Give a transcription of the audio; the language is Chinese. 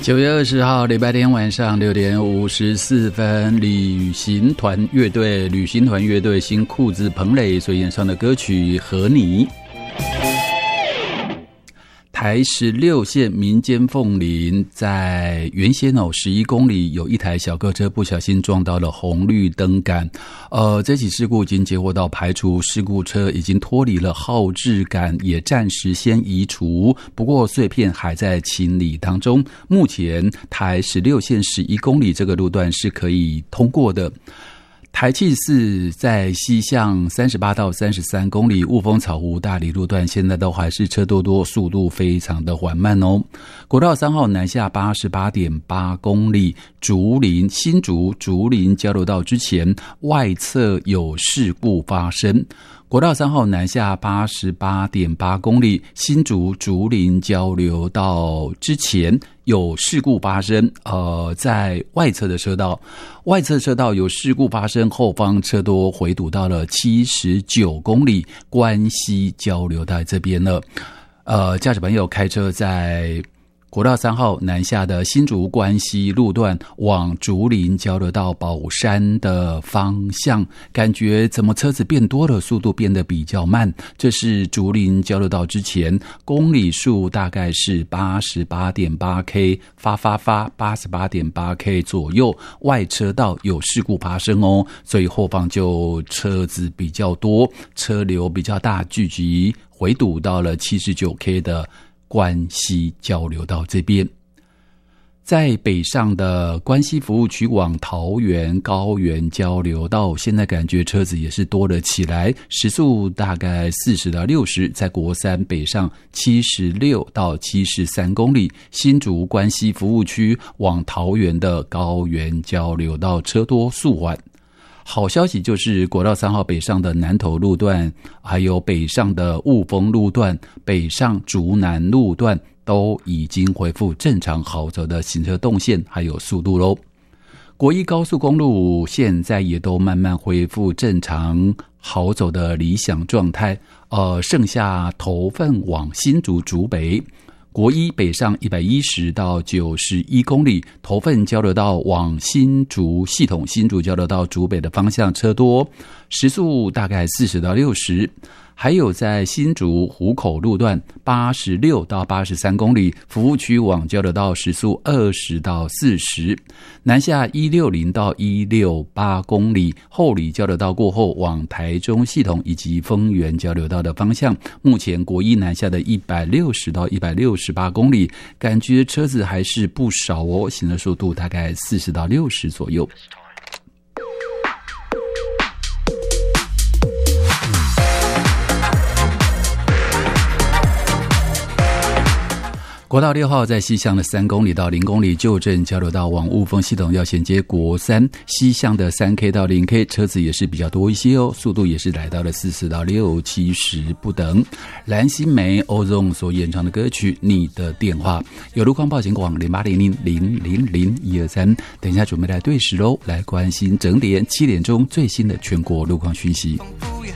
9月20号礼拜天晚上6点54分，旅行团乐队新裤子彭磊所演唱的歌曲《和你》。台16线民间凤林在原先11公里有一台小客车不小心撞到了红绿灯杆，这起事故已经结果到排除，事故车已经脱离了号志杆，也暂时先移除，不过碎片还在清理当中。目前台16线11公里这个路段是可以通过的。台74在西向38到33公里雾峰草湖大里路段现在都还是车多，速度非常的缓慢哦。国道3号南下 88.8 公里新竹竹林交流道之前外侧有事故发生。国道3号南下 88.8 公里新竹竹林交流道之前有事故发生，在外侧车道有事故发生，后方车多回堵到了79公里关西交流道这边了。驾驶朋友开车在国道3号南下的新竹关西路段往竹林交流道宝山的方向，感觉怎么车子变多了，速度变得比较慢。这是竹林交流道之前，公里数大概是 88.8K 88.8K 左右，外车道有事故发生哦，所以后方就车子比较多，车流比较大，聚集回堵到了 79K 的关西交流道这边。在北上的关西服务区往桃园高原交流道，现在感觉车子也是多了起来，时速大概40到60，在国三北上76到73公里，新竹关西服务区往桃园的高原交流道车多速缓。好消息就是国道3号北上的南投路段，还有北上的雾峰路段、北上竹南路段都已经恢复正常好走的行车动线还有速度咯。国一高速公路现在也都慢慢恢复正常好走的理想状态，剩下头份往新竹竹北，国一北上110到91公里，头份交流道往新竹系统新竹交流道竹北的方向车多，时速大概40到60。还有在新竹湖口路段86到83公里，服务区往交流道时速20到40，南下160到168公里，后里交流道过后往台中系统以及丰原交流道的方向，目前国一南下的160到168公里，感觉车子还是不少哦，行的速度大概40到60左右。国道6号在西向的3公里到0公里旧镇交流道往雾峰系统要衔接国三，西向的 3K 到 0K 车子也是比较多一些哦，速度也是来到了40到60-70不等。蓝心湄 Ozone 所演唱的歌曲《你的电话》，有路况报警广0800000123，等一下准备来对时喽，来关心整点7点钟最新的全国路况讯息。